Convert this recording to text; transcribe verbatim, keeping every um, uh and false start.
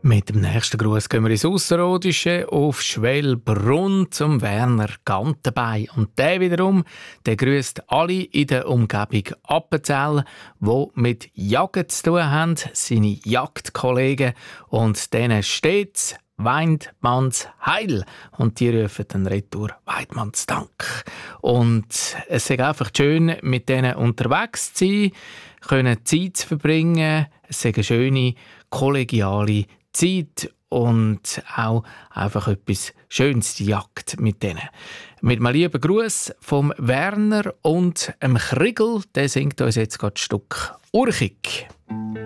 Mit dem nächsten Gruß gehen wir ins Ausserrhodische auf Schwelbrunn zum Werner Gantenbein. Und der wiederum, der grüßt alle in der Umgebung Appenzell, die mit Jagd zu tun haben, seine Jagdkollegen. Und denen steht's Weidmanns Heil. Und die rufen dann retour Weidmanns Dank. Und es ist einfach schön, mit denen unterwegs zu sein, können Zeit zu verbringen. Es ist eine schöne, kollegiale Zeit und auch einfach etwas Schönes, die Jagd mit denen. Mit einem lieben Gruß vom Werner und dem Kriegel, der singt uns jetzt gerade ein Stück Urchig.